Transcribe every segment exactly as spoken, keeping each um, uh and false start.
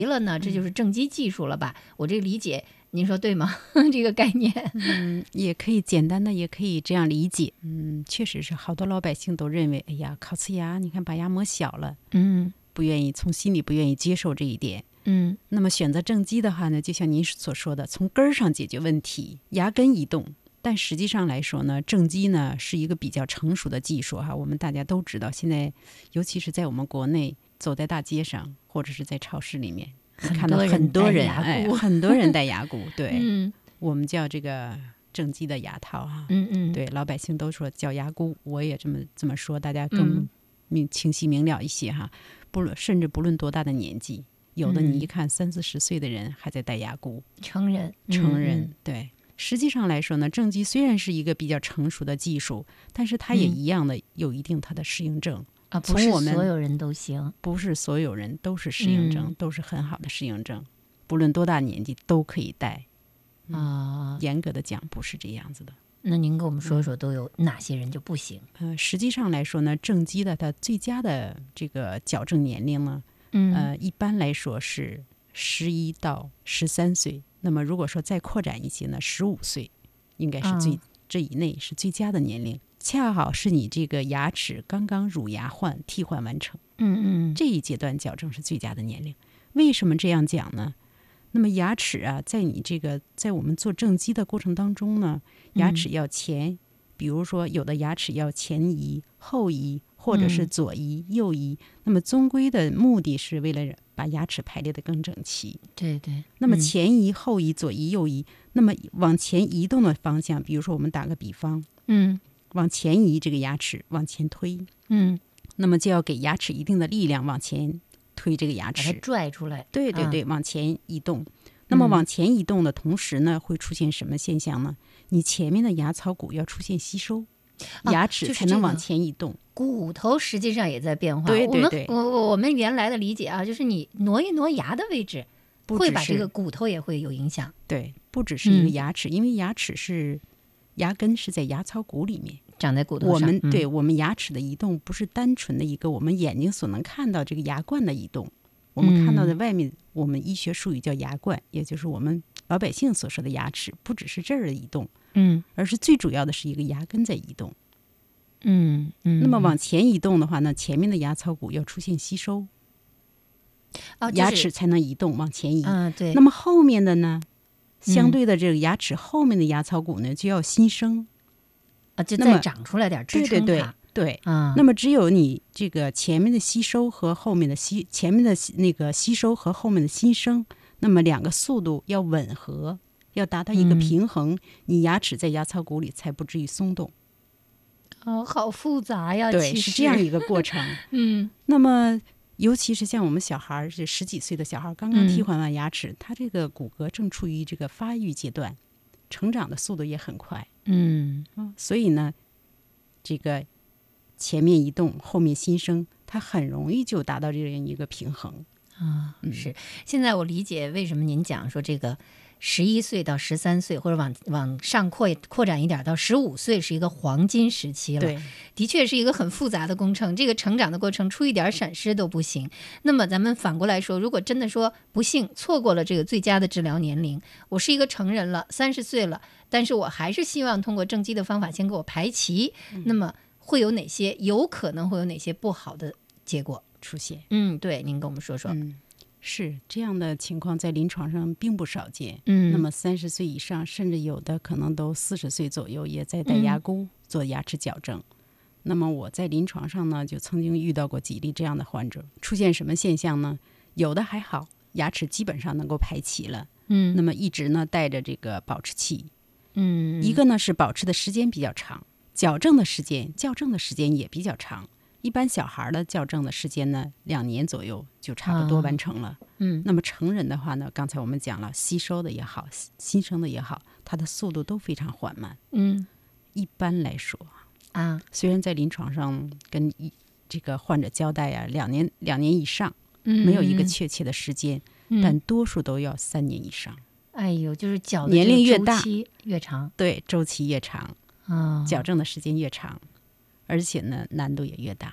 了呢，这就是正畸技术了吧？我这个理解，您说对吗？这个概念， 嗯，也可以简单的，也可以这样理解。嗯，确实是好多老百姓都认为，哎呀，烤瓷牙，你看把牙磨小了， 嗯， 不愿意从心里不愿意接受这一点。 嗯， 那么选择正畸的话呢，就像您所说的，从根儿上解决问题，牙根移动。但实际上来说呢，正畸呢是一个比较成熟的技术哈。我们大家都知道，现在尤其是在我们国内，走在大街上或者是在超市里面，看到很多人哎，很多人戴牙箍，对， 嗯， 我们叫这个正畸的牙套哈。 嗯嗯， 对，老百姓都说叫牙箍，我也这么这么说，大家更明清晰明了一些哈。不论甚至不论多大的年纪。有的你一看三四十岁的人还在戴牙箍， 成人， 成人、 嗯、 对。实际上来说呢，正畸虽然是一个比较成熟的技术，但是它也一样的有一定它的适应症、 嗯、啊，不是所有人都行， 不是所有人都是适应症、嗯，都是很好的适应症，不论多大年纪都可以戴啊、嗯。严格的讲，不是这样子的。 那您跟我们说说，都有哪些人就不行？ 呃，实际上来说呢，正畸的它最佳的这个矫正年龄呢。 嗯、 呃，一般来说是十一到十三岁。那么如果说再扩展一些呢，十五岁应该是最、哦、这以内是最佳的年龄，恰好是你这个牙齿刚刚乳牙换替换完成， 嗯嗯， 这一阶段矫正是最佳的年龄。为什么这样讲呢？那么牙齿啊，在你这个在我们做正畸的过程当中呢，牙齿要前，嗯、比如说有的牙齿要前移、后移。或者是左移、嗯、右移，那么终归的目的是为了把牙齿排列得更整齐。 对对。 那么前移、后移、左移、右移，那么往前移动的方向，比如说我们打个比方， 嗯， 往前移这个牙齿往前推， 嗯， 那么就要给牙齿一定的力量往前推这个牙齿， 把它拽出来。 对对对，啊、往前移动。那么往前移动的同时呢，会出现什么现象呢？你前面的牙槽骨要出现吸收。牙齿才能往前移动、啊就是、骨头实际上也在变化。 对对对， 我们我我们原来的理解啊，就是你挪一挪牙的位置，会把这个骨头也会有影响。 对，不只是一个牙齿、嗯，因为牙齿是牙根是在牙槽骨里面， 长在骨头上。 我们、 嗯、 对我们牙齿的移动不是单纯的一个我们眼睛所能看到这个牙冠的移动，我们看到的外面、嗯、我们医学术语叫牙冠，也就是我们老百姓所说的牙齿，不只是这儿的移动。 嗯， 而是最主要的是一个牙根在移动。 嗯嗯。 那么往前移动的话呢，前面的牙槽骨要出现吸收， 哦就是、 牙齿才能移动往前移。 嗯，对。 那么后面的呢，相对的这个牙齿后面的牙槽骨呢，就要新生啊，就再长出来点支撑它。 对对对对。 啊， 那么只有你这个前面的吸收和后面的吸，前面的那个吸收和后面的新生，那么两个速度要吻合。要达到一个平衡、嗯，你牙齿在牙槽骨里才不至于松动。 哦，好复杂呀！ 对， 其实是这样一个过程。 嗯， 那么尤其是像我们小孩，是十几岁的小孩，刚刚替换完牙齿，嗯、他这个骨骼正处于这个发育阶段，成长的速度也很快。 嗯， 所以呢，这个前面移动，后面新生，它很容易就达到这样一个平衡。 啊、嗯，是。现在我理解为什么您讲说这个。十一岁到十三岁，或者往往上扩扩展一点到十五岁是一个黄金时期了。 对， 的确是一个很复杂的工程，这个成长的过程出一点闪失都不行。那么咱们反过来说，如果真的说不幸错过了这个最佳的治疗年龄，我是一个成人了，三十岁了，但是我还是希望通过正畸的方法先给我排齐、嗯，那么会有哪些有可能会有哪些不好的结果出现？ 嗯，对，您跟我们说说。 嗯，是这样的情况，在临床上并不少见。 嗯， 那么三十岁以上，甚至有的可能都四十岁左右，也在戴牙箍、嗯、做牙齿矫正。那么我在临床上呢，就曾经遇到过几例这样的患者。出现什么现象呢？有的还好，牙齿基本上能够排齐了。 嗯， 那么一直呢带着这个保持器。 嗯， 一个呢是保持的时间比较长，矫正的时间、校正的时间也比较长。一般小孩的校正的时间呢，两年左右就差不多完成了。啊、 嗯， 那么成人的话呢，刚才我们讲了，吸收的也好，新生的也好，它的速度都非常缓慢。 嗯， 一般来说啊， 虽然在临床上跟一这个患者交代啊，两年两年以上， 嗯， 没有一个确切的时间， 嗯、 但多数都要三年以上。 哎呦，就是矫年龄越大， 越长， 对，周期越长， 啊， 矫正的时间越长。而且呢，难度也越大。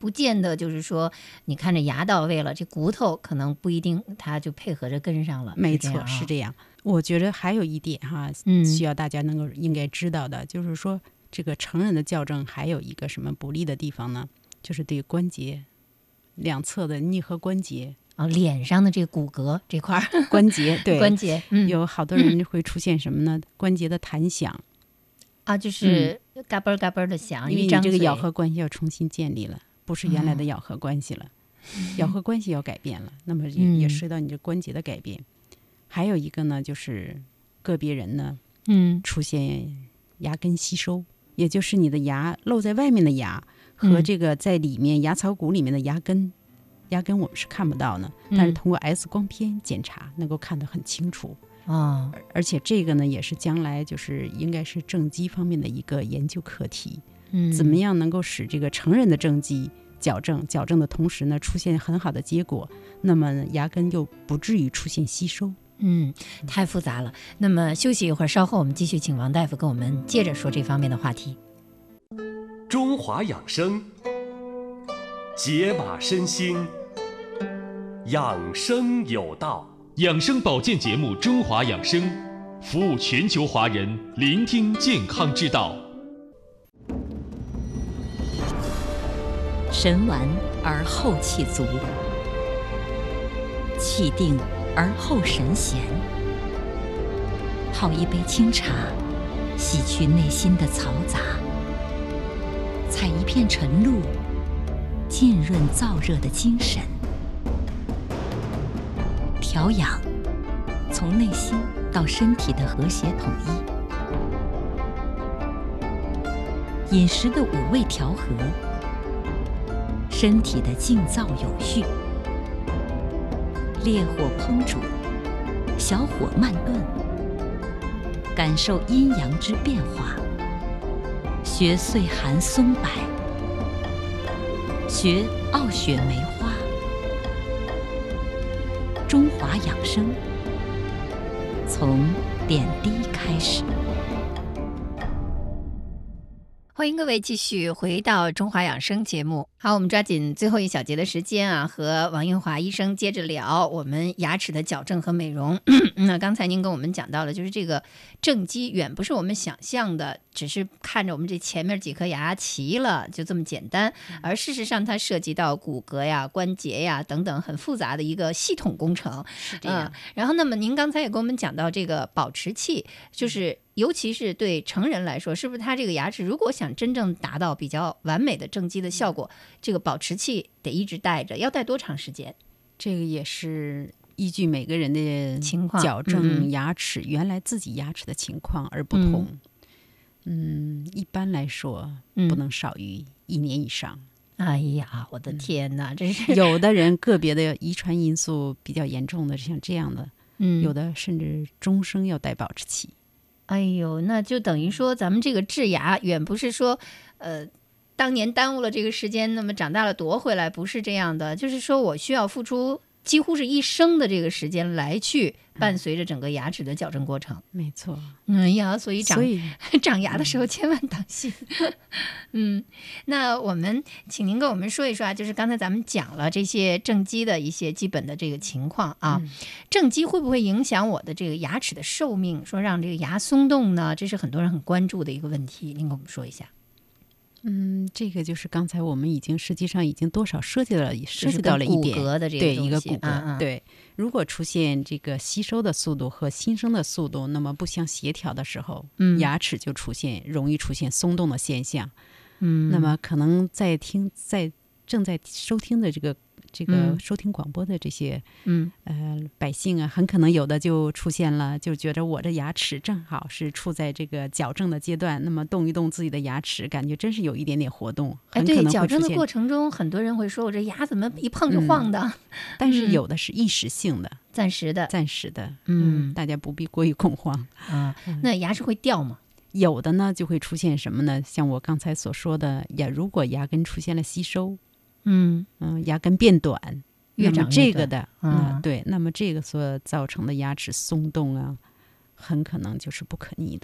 不见得就是说你看着牙到位了，这骨头可能不一定它就配合着跟上了。 没错， 是这样啊， 是这样。我觉得还有一点哈， 嗯需要大家能够应该知道的，就是说这个成人的矫正还有一个什么不利的地方呢？就是对关节两侧的颞颌关节。 啊，脸上的这个骨骼这块儿关节，对关节，嗯， 有好多人会出现什么呢？关节的弹响啊，就是嘎嘣儿嘎嘣儿的响， 因为你一张嘴这个咬合关系要重新建立了，不是原来的咬合关系了，咬合关系要改变了，那么也嗯也涉及到你这关节的改变。还有一个呢，就是个别人呢， 嗯出现牙根吸收，也就是你的牙露在外面的牙和嗯这个在里面牙槽骨里面的牙根。牙根我们是看不到呢，但是通过 X 光片检查能够看得很清楚。 哦， 而且这个呢，也是将来就是应该是正畸方面的一个研究课题。 嗯， 怎么样能够使这个成人的正畸矫正，矫正的同时呢，出现很好的结果，那么牙根又不至于出现吸收。 嗯，太复杂了。那么休息一会儿，稍后我们继续请王大夫跟我们接着说这方面的话题。 中华养生，解码身心，养生有道。 养生保健节目《中华养生》，服务全球华人，聆听健康之道。 神完而后气足，气定而后神闲。泡一杯清茶，洗去内心的嘈杂；采一片晨露，浸润燥热的精神。调养，从内心到身体的和谐统一；饮食的五味调和，身体的静躁有序。烈火烹煮，小火慢炖，感受阴阳之变化。学岁寒松柏，学傲雪梅花。中华养生，从点滴开始。 欢迎各位继续回到中华养生节目。好，我们抓紧最后一小节的时间啊，和王英华医生接着聊我们牙齿的矫正和美容。那刚才您跟我们讲到了，就是这个正畸远不是我们想象的，只是看着我们这前面几颗牙齐了就这么简单，而事实上它涉及到骨骼呀、关节呀等等很复杂的一个系统工程。 是这样。 嗯、然后，那么您刚才也跟我们讲到这个保持器，就是尤其是对成人来说，是不是他这个牙齿如果想真正达到比较完美的正畸的效果，这个保持器得一直戴着，要戴多长时间？ 这个也是依据每个人的情况矫嗯正嗯牙齿、原来自己牙齿的情况而不同。嗯，一般来说嗯不能少于一年以上。 哎呀，我的天哪，这是有的人个别的遗传因素比较严重的，像这样的， 嗯有的甚至终生要戴保持器。 哎呦，那就等于说咱们这个治牙远不是说，呃，当年耽误了这个时间，那么长大了夺回来，不是这样的。就是说我需要付出几乎是一生的这个时间来去伴随着整个牙齿的矫正过程。 没错。 嗯呀，所以长所以长牙的时候千万当心。嗯，那我们请您跟我们说一说啊，就是刚才咱们讲了这些正畸的一些基本的这个情况啊， 嗯正畸会不会影响我的这个牙齿的寿命？说让这个牙松动呢，这是很多人很关注的一个问题，您跟我们说一下。 嗯，这个就是刚才我们已经实际上已经多少涉及了涉就是及到了一点跟骨骼的这个对东西一个骨骼、 嗯嗯对，如果出现这个吸收的速度和新生的速度那么不相协调的时候， 嗯牙齿就出现容易出现松动的现象。 嗯， 那么可能在听在正在收听的这个这个嗯收听广播的这些嗯呃百姓啊，很可能有的就出现了，就觉得我的牙齿正好是处在这个矫正的阶段，那么动一动自己的牙齿，感觉真是有一点点活动， 哎， 很可对， 能会出现。 矫正的过程中，很多人会说我这牙怎么一碰是晃的， 但是有的是一时性的、 暂时的。 暂时的， 嗯大家不必过于恐慌。 啊，那牙齿会掉吗？ 有的呢就会出现什么呢？像我刚才所说的，牙如果牙根出现了吸收， 嗯， 嗯，牙根变短， 越长越那么这个短的， 嗯嗯，对，那么这个所造成的牙齿松动啊，很可能就是不可逆的。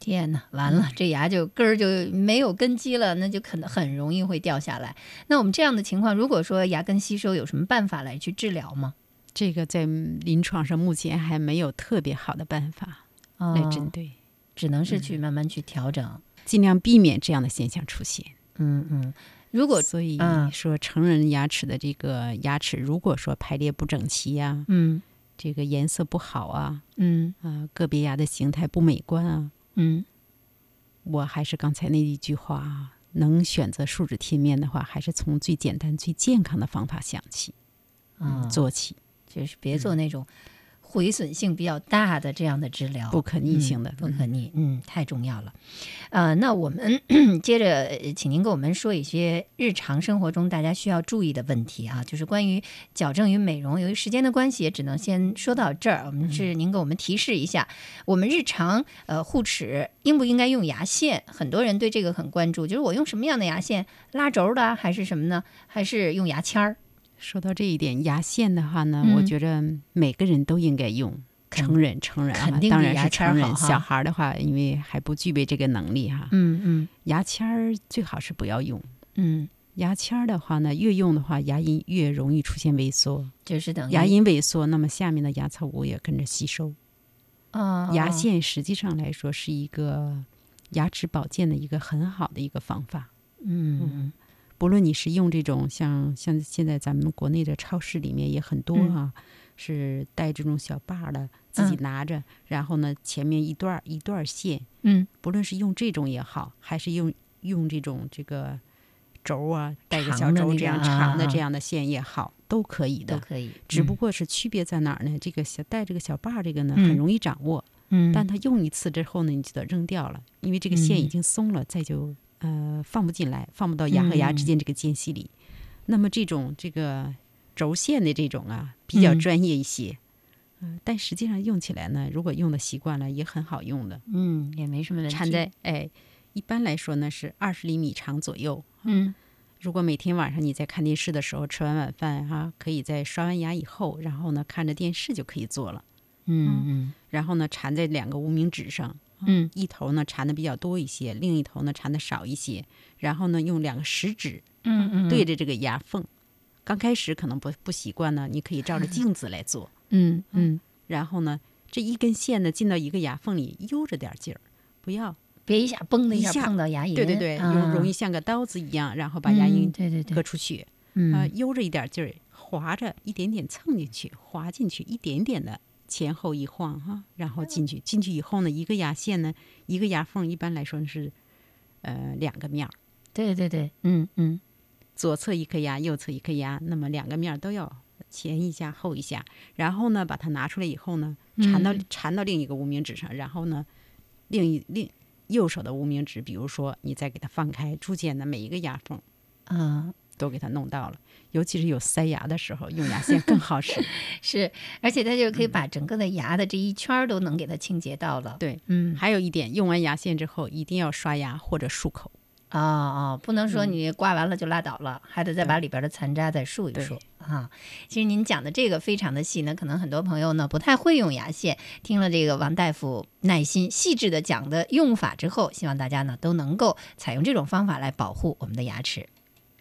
天哪，完了，这牙就根儿就没有根基了，那就可能很容易会掉下来。那我们这样的情况，如果说牙根吸收，有什么办法来去治疗吗？ 这个在临床上目前还没有特别好的办法来针对， 哦、只能是去慢慢去调整、嗯， 尽量避免这样的现象出现。 嗯嗯，如果所以说成人牙齿的这个牙齿，如果说排列不整齐呀、啊， 嗯， 这个颜色不好啊， 嗯啊、呃，个别牙的形态不美观啊， 嗯， 我还是刚才那一句话啊，能选择树脂贴面的话，还是从最简单、最健康的方法想起，嗯，做起， 就是别做那种毁损性比较大的这样的治疗， 不可逆性的， 嗯、不可逆，嗯，太重要了。呃，那我们接着，请您跟我们说一些日常生活中大家需要注意的问题啊，就是关于矫正与美容。由于时间的关系，也只能先说到这儿。我们是您给我们提示一下，我们日常呃护齿应不应该用牙线？很多人对这个很关注，就是我用什么样的牙线，拉轴的还是什么呢？还是用牙签儿？ 说到这一点，牙线的话呢， 嗯、 我觉得每个人都应该用。成人成人、啊、 肯定当然是成人， 好小孩的话，因为还不具备这个能力哈。 嗯嗯， 牙签儿最好是不要用。 嗯， 牙签儿的话呢，越用的话，牙龈越容易出现萎缩， 就是等于牙龈萎缩，那么下面的牙槽骨也跟着吸收。 哦， 牙线实际上来说是一个牙齿保健的一个很好的一个方法。 嗯。 嗯，不论你是用这种像像现在咱们国内的超市里面也很多啊。嗯，是带这种小把的，自己拿着、嗯，然后呢，前面一段一段线， 嗯， 不论是用这种也好，还是用用这种这个轴啊，带个小轴这样长的这样的线也好，啊、都可以的， 都可以。 只不过是区别在哪儿呢？这个小带这个小把这个呢， 嗯、 很容易掌握， 嗯， 但它用一次之后呢，你就得扔掉了，因为这个线已经松了，嗯、再就呃放不进来，放不到牙和牙之间这个间隙里。嗯、那么这种这个。轴线的这种啊，比较专业一些，嗯、呃，但实际上用起来呢，如果用的习惯了，也很好用的， 嗯，也没什么问题。 缠在哎，一般来说呢是二十厘米长左右， 嗯， 如果每天晚上你在看电视的时候，吃完晚饭哈、啊，可以在刷完牙以后，然后呢看着电视就可以做了， 嗯嗯， 然后呢缠在两个无名指上， 嗯， 一头呢缠的比较多一些，另一头呢缠的少一些，然后呢用两个食指， 嗯嗯， 对着这个牙缝。刚开始可能不不习惯呢，你可以照着镜子来做， 嗯嗯， 然后呢，这一根线呢进到一个牙缝里，悠着点劲儿，不要别一下嘣的一下碰到牙龈， 对对对， 啊、 容容易像个刀子一样，然后把牙龈对对对割出去， 嗯， 呃，悠着一点劲儿，滑着一点点蹭进去，滑进去，一点点的前后一晃哈，然后进去，进去以后呢，一个牙线呢，一个牙缝一般来说是呃两个面儿， 对对对，嗯嗯。 左侧一颗牙，右侧一颗牙，那么两个面都要前一下后一下，然后呢把它拿出来以后呢，缠到、嗯、缠到另一个无名指上，然后呢另一另右手的无名指，比如说你再给它放开，逐渐的每一个牙缝， 嗯， 都给它弄到了。尤其是有塞牙的时候，用牙线更好使。 是，而且它就可以把整个的牙的这一圈都能给它清洁到了。 对， 嗯， 还有一点，用完牙线之后一定要刷牙或者漱口。 哦哦，不能说你刮完了就拉倒了，嗯、还得再把里边的残渣再漱一漱啊。其实您讲的这个非常的细呢，可能很多朋友呢不太会用牙线，听了这个王大夫耐心细致的讲的用法之后，希望大家呢都能够采用这种方法来保护我们的牙齿。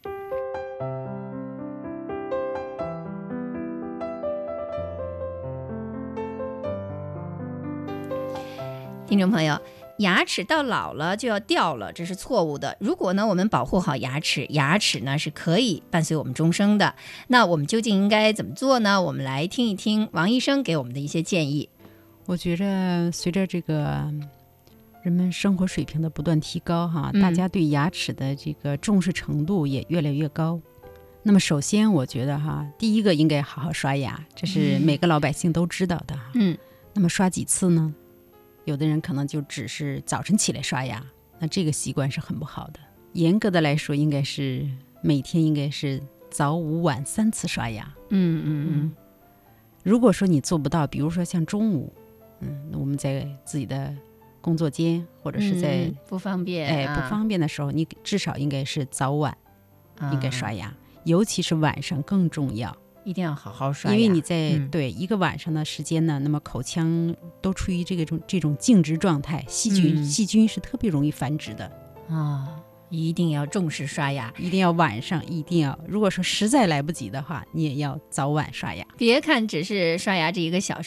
听众朋友，牙齿到老了就要掉了，这是错误的。如果呢，我们保护好牙齿，牙齿呢是可以伴随我们终生的。那我们究竟应该怎么做呢？我们来听一听王医生给我们的一些建议。 我觉着随着这个人们生活水平的不断提高哈， 嗯、 大家对牙齿的这个重视程度也越来越高。那么首先我觉得哈，第一个应该好好刷牙，这是每个老百姓都知道的。 嗯， 那么刷几次呢？有的人可能就只是早晨起来刷牙，那这个习惯是很不好的。严格的来说，应该是每天应该是早午晚三次刷牙。 嗯嗯嗯。 如果说你做不到，比如说像中午，嗯，我们在自己的工作间或者是在、 嗯、不方便， 哎， 啊、 不方便的时候，你至少应该是早晚应该刷牙， 啊、 尤其是晚上更重要。 一定要好好刷牙， 因为你在、 嗯、 对一个晚上的时间呢，那么口腔都处于这种这种静止状态，细菌、 嗯、 细菌是特别容易繁殖的啊、哦，一定要重视刷牙， 一定要晚上一定要，如果说实在来不及的话，你也要早晚刷牙。 别看只是刷牙这一个小事。